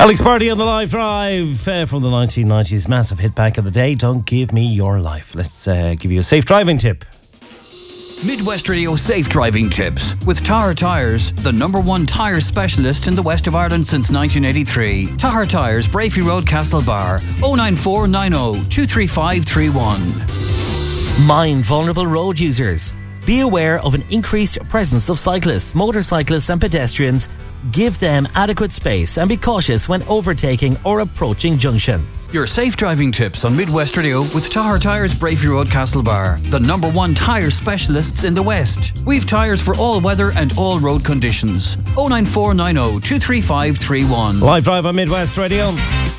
Alex Party on the live drive from the 1990s. Massive hit back of the day. Don't give me your life. Let's give you a safe driving tip. Midwest Radio Safe Driving Tips with Tahar Tyres, the #1 tyre specialist in the west of Ireland since 1983. Tahar Tyres, Brafey Road, Castlebar, 09490 23531. Mind vulnerable road users. Be aware of an increased presence of cyclists, motorcyclists and pedestrians. Give them adequate space and be cautious when overtaking or approaching junctions. Your safe driving tips on Midwest Radio with Tahar Tyres, Brafey Road, Castlebar, the #1 tyre specialists in the West. We've tyres for all weather and all road conditions. 09490 23531. Live drive on Midwest Radio.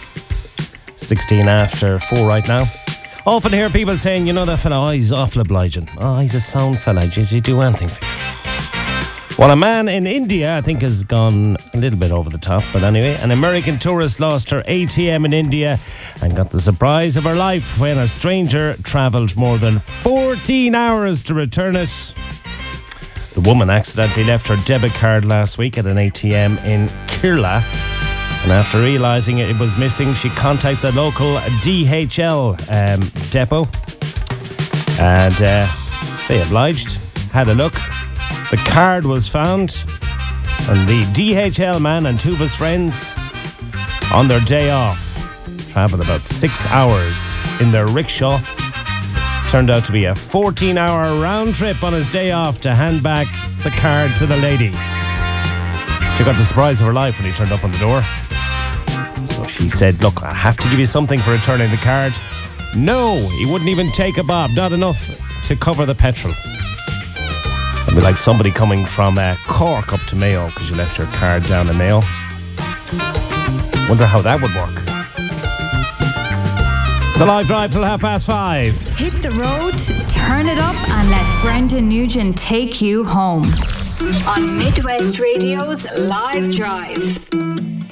16 after 4 right now. Often hear people saying, you know that fella, he's awful obliging. Oh, he's a sound fella, just you do anything for you. Well, a man in India, I think, has gone a little bit over the top. But anyway, an American tourist lost her ATM in India and got the surprise of her life when a stranger travelled more than 14 hours to return it. The woman accidentally left her debit card last week at an ATM in Kerala. And after realising it was missing, she contacted the local DHL depot. And they obliged, had a look. The card was found, and the DHL man and two of his friends, on their day off, travelled about 6 hours in their rickshaw. Turned out to be a 14-hour round trip on his day off to hand back the card to the lady. She got the surprise of her life when he turned up on the door. So she said, look, I have to give you something for returning the card. No, he wouldn't even take a bob, not enough to cover the petrol. It'd be like somebody coming from Cork up to Mayo because you left your card down in Mayo. Wonder how that would work. It's a live drive till 5:30. Hit the road, turn it up, and let Brendan Nugent take you home. On Midwest Radio's Live Drive.